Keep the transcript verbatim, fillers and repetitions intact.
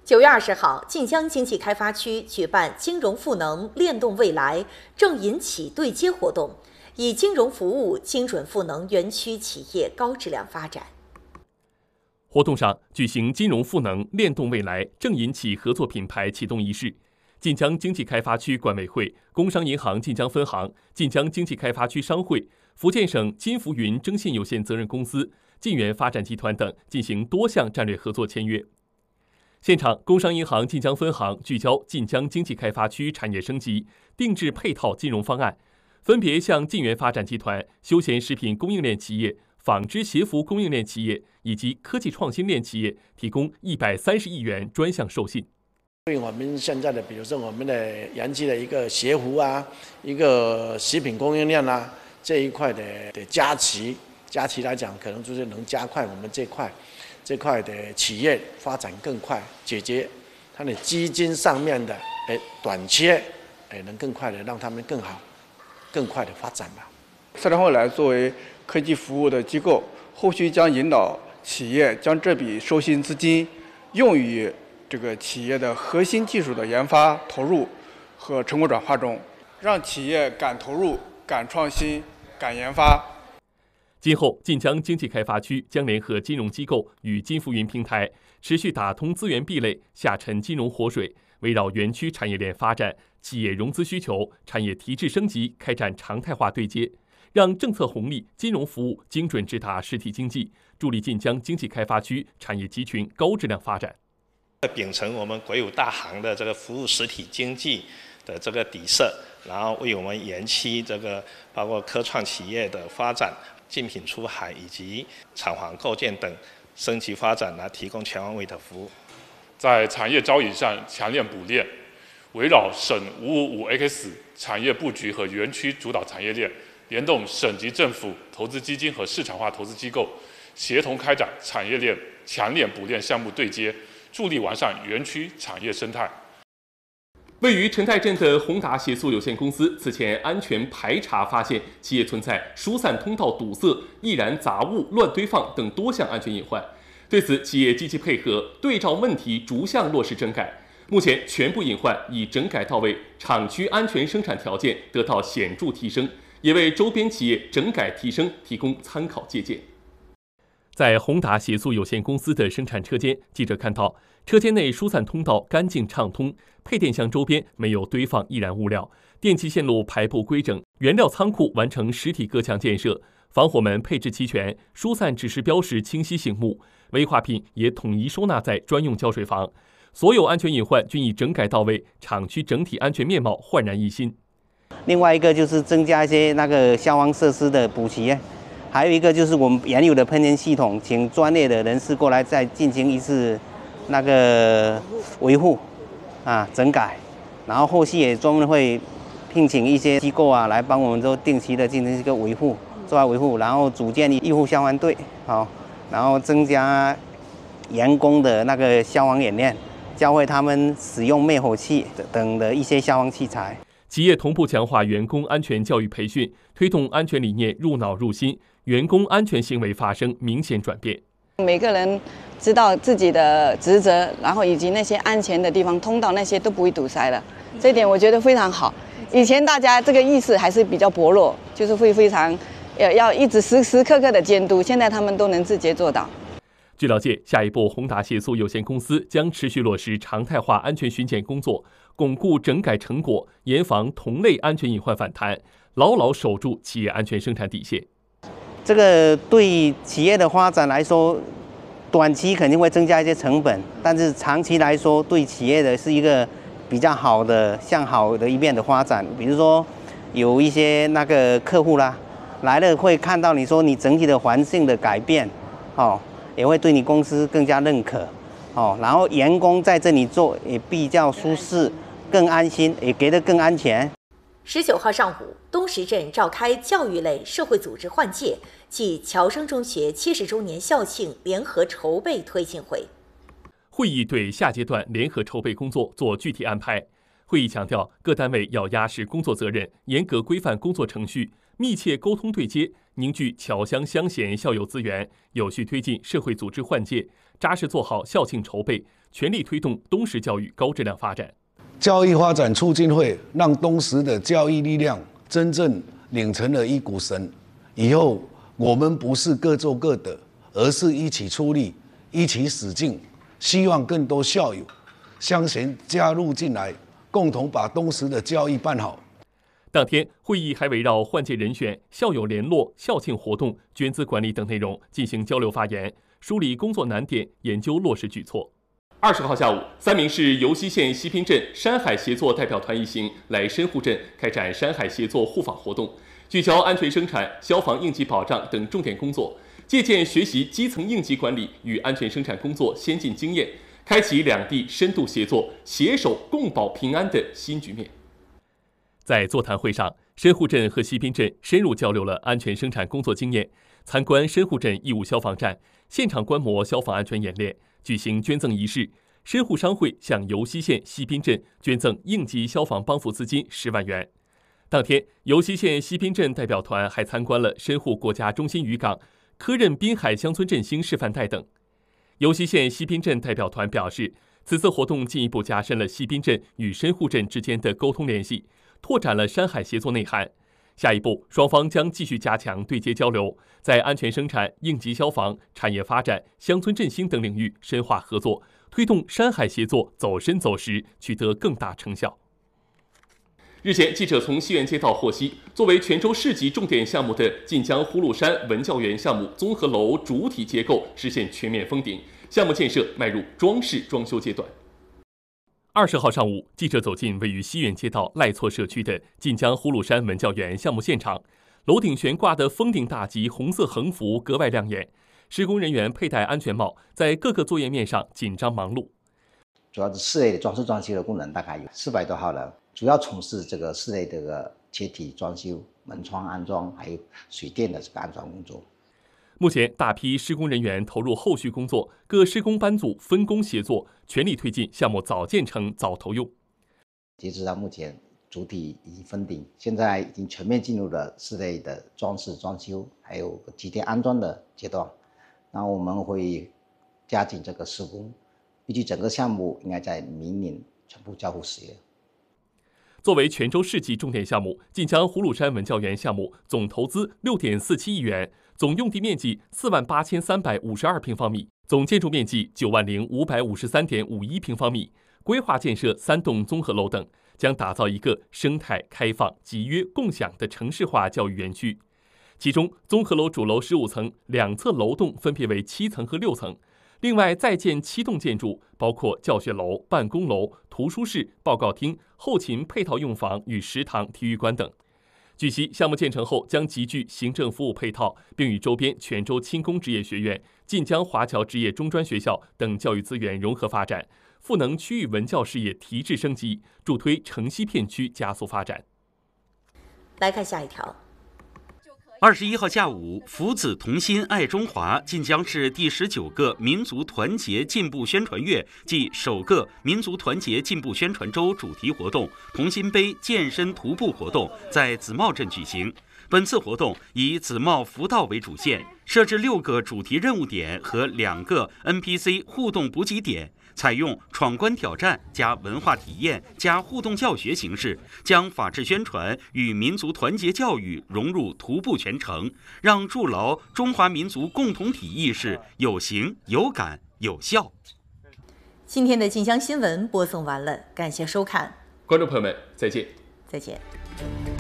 九月二十号，晋江经济开发区举办金融赋能链动未来正银企对接活动，以金融服务精准赋能园区企业高质量发展。 活动上举行金融赋能链动未来正银企合作品牌启动仪式。晋江经济开发区管委会、工商银行晋江分行、晋江经济开发区商会、福建省金福云征信有限责任公司、晋源发展集团等进行多项战略合作签约。现场，工商银行晋江分行聚焦晋江经济开发区产业升级，定制配套金融方案，分别向晋源发展集团、休闲食品供应链企业、纺织鞋服供应链企业以及科技创新链企业提供一百三十亿元专项授信。 对我们现在的，比如说我们的园区的一个鞋服啊，一个食品供应链啊这一块的的加持，加持来讲，可能就是能加快我们这块这块的企业发展更快，解决它的基金上面的哎短缺，哎能更快的让他们更好、更快的发展吧。 赛展会来作为科技服务的机构，后续将引导企业将这笔授信资金用于这个企业的核心技术的研发投入和成果转化中，让企业敢投入、敢创新、敢研发。 今后，晋江经济开发区将联合金融机构与金福云平台，持续打通资源壁垒，下沉金融活水，围绕园区产业链发展、企业融资需求、产业提质升级开展常态化对接，让政策红利、金融服务精准直达实体经济，助力晋江经济开发区产业集群高质量发展。 秉承我们国有大行的这个服务实体经济的这个底色，然后为我们园区这个包括科创企业的发展、竞品出海以及厂房构建等升级发展来提供全方位的服务。 在产业招引上强链补链，围绕省五五五 X 产业布局和园区主导产业链，联动省级政府、投资基金和市场化投资机构，协同开展产业链强链补链项目对接，助力完善园区产业生态。 位于陈泰镇的宏达协塑有限公司此前安全排查发现，企业存在疏散通道堵塞、易燃杂物乱堆放等多项安全隐患。对此，企业积极配合，对照问题逐项落实整改。目前，全部隐患已整改到位，厂区安全生产条件得到显著提升，也为周边企业整改提升提供参考借鉴。在宏达协塑有限公司的生产车间，记者看到车间内疏散通道干净畅通，配电箱周边没有堆放易燃物料，电气线路排布规整，原料仓库完成实体隔墙建设，防火门配置齐全，疏散指示标识清晰醒目，危化品也统一收纳在专用浇水房，所有安全隐患均已整改到位，厂区整体安全面貌焕然一新。 另外一个就是增加一些那个消防设施的补齐。还有一个就是我们原有的喷烟系统，请专业的人士过来再进行一次那个维护啊整改，然后后续也专门会聘请一些机构啊来帮我们都定期的进行一个维护，做好维护，然后组建义护消防队，好，然后增加员工的那个消防演练，教会他们使用灭火器等的一些消防器材。 企业同步强化员工安全教育培训，推动安全理念入脑入心，员工安全行为发生明显转变。 每个人知道自己的职责，然后以及那些安全的地方、通道那些都不会堵塞了，这一点我觉得非常好。以前大家这个意识还是比较薄弱，就是会非常要要一直时时刻刻的监督，现在他们都能直接做到。 据了解，下一步宏达协塑有限公司将持续落实常态化安全巡检工作，巩固整改成果，严防同类安全隐患反弹，牢牢守住企业安全生产底线。 这个对企业的发展来说，短期肯定会增加一些成本，但是长期来说，对企业的是一个比较好的、向好的一面的发展。比如说，有一些那个客户啦，来了会看到你说你整体的环境的改变，哦。也会对你公司更加认可，哦，然后员工在这里做也比较舒适、更安心，也给得更安全。 十九号上午，东石镇召开教育类社会组织换届暨侨生中学七十周年校庆联合筹备推进会。 会议对下阶段联合筹备工作做具体安排。会议强调，各单位要压实工作责任，严格规范工作程序，密切沟通对接，凝聚侨乡乡贤校友资源，有序推进社会组织换届， 扎实做好校庆筹备，全力推动东石教育高质量发展。 教育发展促进会让东石的教育力量真正拧成了一股绳。以后我们不是各做各的，而是一起出力，一起使劲。希望更多校友相衔加入进来，共同把东石的教育办好。 当天，会议还围绕换届人选、校友联络、校庆活动、捐资管理等内容进行交流发言，梳理工作难点，研究落实举措。二十号下午，三明市尤溪县西滨镇山海协作代表团一行来深沪镇开展山海协作互访活动，聚焦安全生产、消防应急保障等重点工作，借鉴学习基层应急管理与安全生产工作先进经验，开启两地深度协作、携手共保平安的新局面。在座谈会上，深沪镇和西滨镇深入交流了安全生产工作经验，参观深沪镇义务消防站，现场观摩消防安全演练，举行捐赠仪式。深沪商会向尤溪县西滨镇捐赠应急消防帮扶资金十万元。当天，尤溪县西滨镇代表团还参观了深沪国家中心渔港、科任滨海乡村振兴示范带等。尤溪县西滨镇代表团表示，此次活动进一步加深了西滨镇与深沪镇之间的沟通联系，拓展了山海协作内涵。下一步，双方将继续加强对接交流，在安全生产、应急消防、产业发展、乡村振兴等领域深化合作，推动山海协作走深走实，取得更大成效。日前，记者从西园街道获悉，作为泉州市级重点项目的晋江葫芦山文教园项目综合楼主体结构实现全面封顶，项目建设迈入装饰装修阶段。二十号上午，记者走进位于西园街道赖错社区的晋江葫芦山文教园项目现场，楼顶悬挂的封顶大吉红色横幅格外亮眼，施工人员佩戴安全帽，在各个作业面上紧张忙碌。 主要是室内的装饰装修的功能，大概有四百多号人，主要从事这个室内的这个切体装修、门窗安装，还有水电的这个安装工作。 目前，大批施工人员投入后续工作，各施工班组分工协作，全力推进项目早建成、早投用。 截止到目前，主体已经封顶，现在已经全面进入了室内的装饰装修，还有机电安装的阶段。那我们会加紧这个施工，预计整个项目应该在明年全部交付使用。 作为泉州市级重点项目，晋江葫芦山文教园项目总投资六点四七亿元，总用地面积四万八千三百五十二平方米，总建筑面积九万零五百五十三点五一平方米，规划建设三栋综合楼等，将打造一个生态开放、集约共享的城市化教育园区。其中，综合楼主楼十五层，两侧楼栋分别为七层和六层。另外，再建七栋建筑，包括教学楼、办公楼、图书室、报告厅、后勤配套用房与食堂、体育馆等。据悉，项目建成后将集聚行政服务配套，并与周边泉州轻工职业学院、晋江华侨职业中专学校等教育资源融合发展，赋能区域文教事业提质升级，助推城西片区加速发展。 来看下一条。 二十一号下午，福子同心爱中华晋江市第十九个民族团结进步宣传月暨首个民族团结进步宣传周主题活动同心杯健身徒步活动在子茂镇举行。本次活动以子茂福道为主线，设置六个主题任务点和两个 N P C 互动补给点，采用闯关挑战加文化体验加互动教学形式，将法治宣传与民族团结教育融入徒步全程，让筑牢中华民族共同体意识有形有感有效。 今天的晋江新闻播送完了，感谢收看， 观众朋友们，再见。 再见。